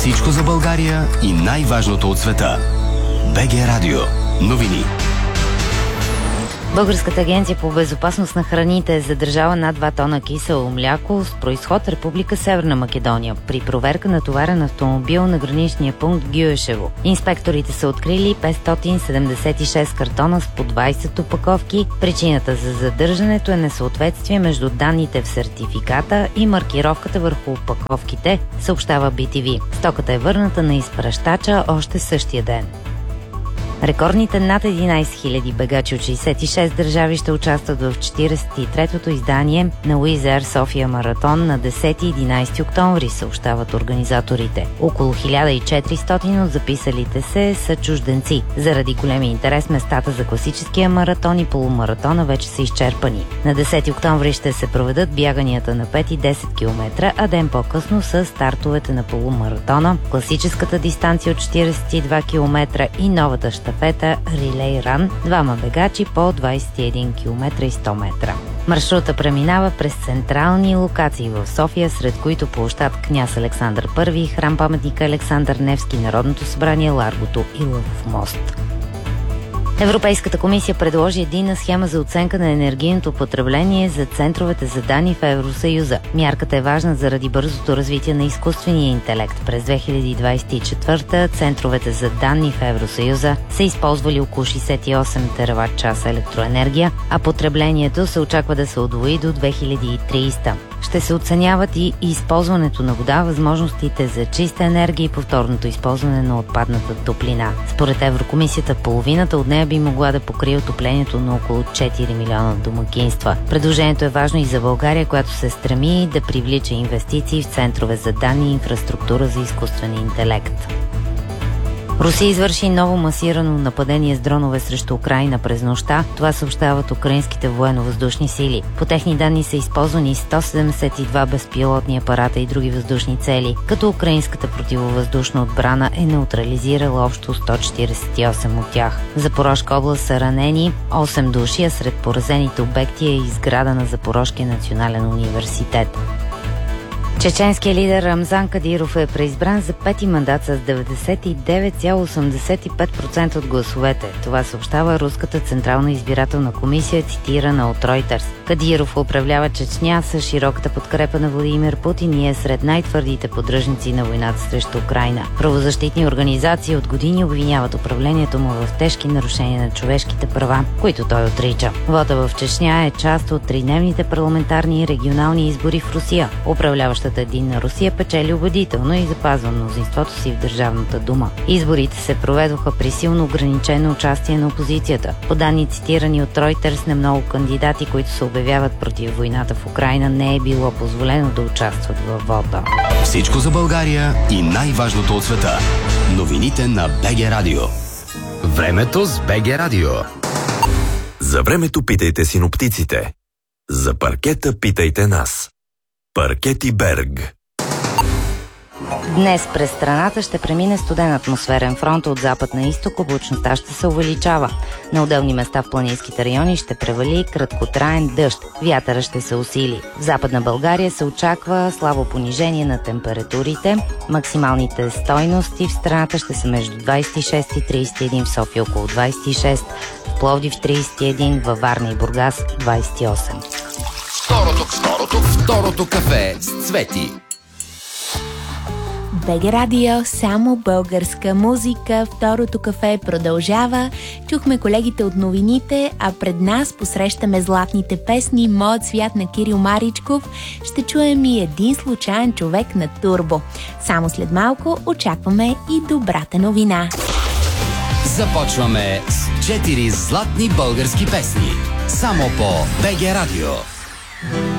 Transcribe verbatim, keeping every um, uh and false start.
Всичко за България и най-важното от света. БГ Радио. Новини. Българската агенция по безопасност на храните е задържала над два тона кисело мляко с произход Република Северна Македония при проверка на товарен автомобил на граничния пункт Гюешево. Инспекторите са открили петстотин седемдесет и шест картона с по двайсет опаковки. Причината за задържането е несъответствие между данните в сертификата и маркировката върху опаковките, съобщава Би Ти Ви. Стоката е върната на изпращача още същия ден. Рекордните над единайсет хиляди бегачи от шейсет и шест държави ще участват в четирийсет и третото издание на Уизер София маратон на десети и единайсети октомври, съобщават организаторите. Около хиляда и четиристотин от записалите се са чужденци. Заради големи интерес местата за класическия маратон и полумаратона вече са изчерпани. На десети октомври ще се проведат бяганията на пет и десет километра, а ден по-късно са стартовете на полумаратона, класическата дистанция от четирийсет и два километра и новата щафета Рилей Ран, двама бегачи по двайсет и един километра и сто метра. Маршрута преминава през централни локации в София, сред които площад Княз Александър Първи, храм паметника Александър Невски, Народното събрание, Ларгото и Лъвов мост. Европейската комисия предложи единна схема за оценка на енергийното потребление за центровете за данни в Евросъюза. Мярката е важна заради бързото развитие на изкуствения интелект. През две хиляди двайсет и четвърта центровете за данни в Евросъюза са използвали около шейсет и осем терават часа електроенергия, а потреблението се очаква да се удвои до две хиляди и трийсета. Ще се оценяват и използването на вода, възможностите за чиста енергия и повторното използване на отпадната топлина. Според Еврокомисията, половината от нея би могла да покрие отоплението на около четири милиона домакинства. Предложението е важно и за България, която се стреми да привлича инвестиции в центрове за данни и инфраструктура за изкуствен интелект. Русия извърши ново масирано нападение с дронове срещу Украйна през нощта. Това съобщават украинските военно-въздушни сили. По техни данни са използвани сто седемдесет и два безпилотни апарата и други въздушни цели, като украинската противовъздушна отбрана е неутрализирала общо сто четирийсет и осем от тях. В Запорожка област са ранени осем души, а сред поразените обекти е и сграда на Запорожкия национален университет. Чеченският лидер Рамзан Кадиров е преизбран за пети мандат с деветдесет и девет цяло осемдесет и пет процента от гласовете. Това съобщава Руската централна избирателна комисия, цитирана от Reuters. Кадиров управлява Чечня с широката подкрепа на Владимир Путин и е сред най-твърдите поддръжници на войната срещу Украйна. Правозащитни организации от години обвиняват управлението му в тежки нарушения на човешките права, които той отрича. Вота в Чечня е част от тридневните парламентарни и регионални избори в Русия. Управляващата Единна Русия печели убедително и запазва мнозинството си в Държавната дума. Изборите се проведоха при силно ограничено участие на опозицията. По данни, цитирани от Reuters, на много кандидати, които се обявяват против войната в Украйна, не е било позволено да участват във вота. Всичко за България и най-важното от света. Новините на БГ Радио. Времето с БГ Радио. За времето питайте синоптиците. За паркета питайте нас. Паркети Берг. Днес през страната ще премине студен атмосферен фронт от запад на изток, облачността ще се увеличава. На отделни места в планинските райони ще превали краткотраен дъжд. Вятъра ще се усили. В Западна България се очаква слабо понижение на температурите. Максималните стойности в страната ще са между двайсет и шест и трийсет и един, в София около двайсет и шест, в Пловдив трийсет и един, във Варна и Бургас двайсет и осем. Второто, второто, второто кафе с Цвети. БГ Радио, само българска музика. Второто кафе продължава. Чухме колегите от новините, а пред нас посрещаме златните песни "Моят свят" на Кирил Маричков. Ще чуем и "Един случайен човек" на Турбо. Само след малко очакваме и добрата новина. Започваме с четири златни български песни. Само по БГ Радио.